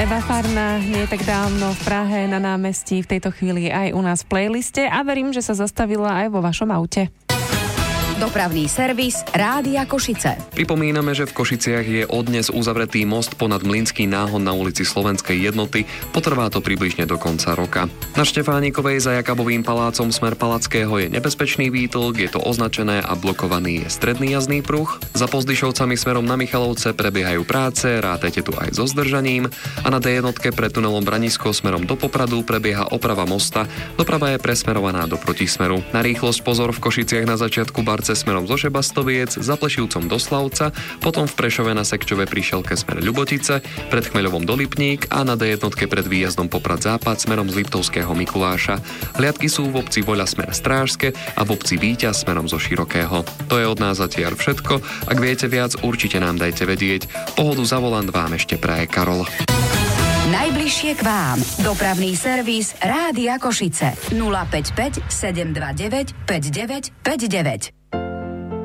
Eva Farná nie tak dávno v Prahe na námestí, v tejto chvíli aj u nás v playliste a verím, že sa zastavila aj vo vašom aute. Dopravný servis Rádia Košice. Pripomíname, že v Košiciach je odnes uzavretý most ponad Mlynský náhon na ulici Slovenskej jednoty. Potrvá to približne do konca roka. Na Štefánikovej za Jakabovým palácom smer Palackého je nebezpečný výtlk, je to označené a blokovaný je stredný jazdný pruh. Za Pozdyšovcami smerom na Michalovce prebiehajú práce, rátajte tu aj so zdržaním. A na D1 pred tunelom Branisko smerom do Popradu prebieha oprava mosta. Doprava je presmerovaná do protismeru. Na rýchlosť pozor v Košiciach na začiatku Barce smerom zo Šebastoviec, za Plešivcom do Slavca, potom v Prešove na Sekčove pri Šelke smer Ľubotice, pred Chmeľovom do Lipník a na D1 pred výjazdom Poprad Západ smerom z Liptovského Mikuláša. Hliadky sú v obci Voľa smer Strážske a v obci Víťaz smerom zo Širokého. To je od nás zatiaľ všetko. Ak viete viac, určite nám dajte vedieť. Pohodu za volant vám ešte praje Karol. Najbližšie k vám. Dopravný servis Rádia Košice. 055 729 5959.